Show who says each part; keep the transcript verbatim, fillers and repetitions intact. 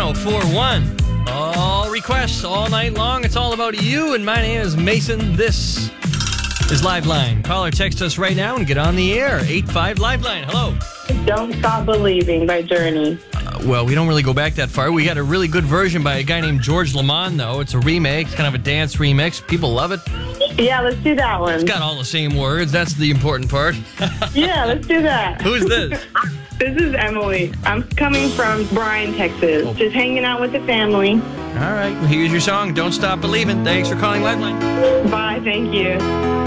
Speaker 1: oh four one. All requests all night long. It's all about you, and my name is Mason. This is Liveline. Call or text us right now and get on the air. eight five Liveline. Hello.
Speaker 2: Don't Stop Believing by Journey.
Speaker 1: Uh, well, we don't really go back that far. We got a really good version by a guy named George Lamond, though. It's a remix, kind of a dance remix. People love it.
Speaker 2: Yeah, let's do that one.
Speaker 1: It's got all the same words. That's the important part.
Speaker 2: Yeah, let's do that.
Speaker 1: Who's this?
Speaker 2: This is Emily. I'm coming from Bryan, Texas. Oh. Just hanging out with the family.
Speaker 1: All right. Well, here's your song, Don't Stop Believing. Thanks for calling Liveline.
Speaker 2: Bye. Thank you.